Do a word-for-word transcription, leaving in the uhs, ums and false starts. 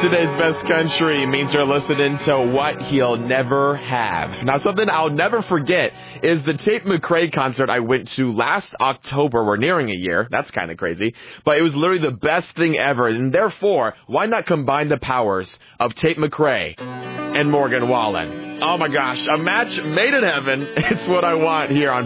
Today's best country means you're listening to What He'll Never Have. Now, something I'll never forget is the Tate McRae concert I went to last October. We're nearing a year. That's kind of crazy. But it was literally the best thing ever. And therefore, why not combine the powers of Tate McRae and Morgan Wallen? Oh my gosh, a match made in heaven. It's what I want here on